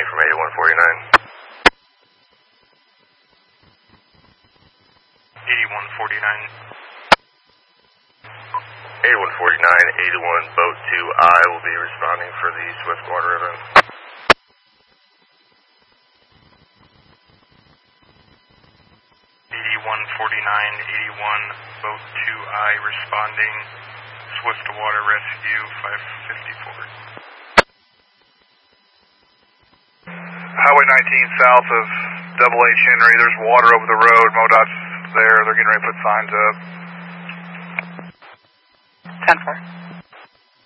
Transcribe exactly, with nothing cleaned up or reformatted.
from eighty-one forty-nine. eighty-one forty-nine. eighty-one forty-nine, eighty-one, boat two I will be responding for the Swiftwater event. eighty-one forty-nine, eighty-one, boat two I responding, Swiftwater rescue five fifty-four. Highway nineteen south of Double H Henry, there's water over the road, MoDOT's there, they're getting ready to put signs up. ten four.